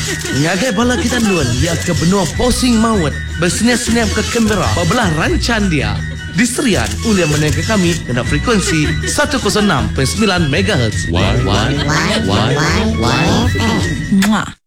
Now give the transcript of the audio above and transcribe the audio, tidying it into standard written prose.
Ngagai bala kita nuan ia ke benua posing maut bersenyap-senyap ke Canberra bebelah rancan dia. Diserian oleh menengah kami kena frekuensi 106.9 MHz. Why? Muah.